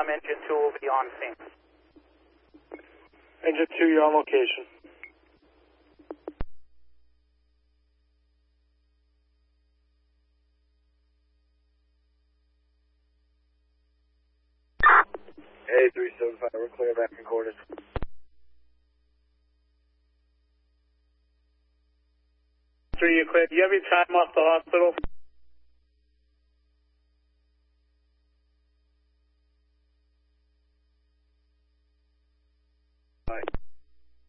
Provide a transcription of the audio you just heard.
alarm engine 2 will be on scene. Engine 2, you're on location. A375, we're clear back in quarters. Three, you're clear. Do you have your time off the hospital?